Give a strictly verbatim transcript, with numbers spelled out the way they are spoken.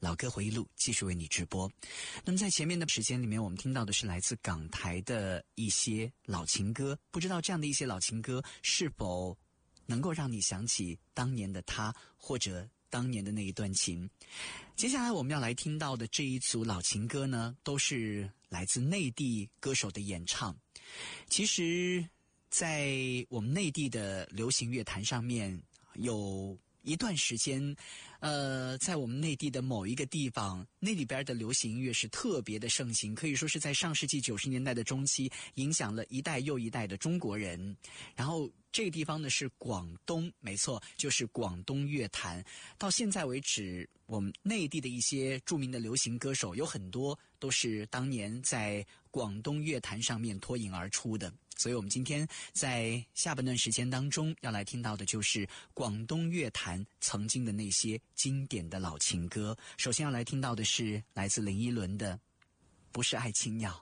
老歌回忆录继续为你直播。那么在前面的时间里面，我们听到的是来自港台的一些老情歌，不知道这样的一些老情歌是否能够让你想起当年的他，或者当年的那一段情。接下来我们要来听到的这一组老情歌呢，都是来自内地歌手的演唱。其实在我们内地的流行乐坛上面，有一段时间呃，在我们内地的某一个地方，那里边的流行音乐是特别的盛行，可以说是在上世纪九十年代的中期影响了一代又一代的中国人。然后这个地方呢是广东，没错，就是广东乐坛。到现在为止，我们内地的一些著名的流行歌手有很多都是当年在广东乐坛上面脱颖而出的。所以我们今天在下半段时间当中要来听到的就是广东乐坛曾经的那些经典的老情歌。首先要来听到的是来自林依轮的《不是爱青药》。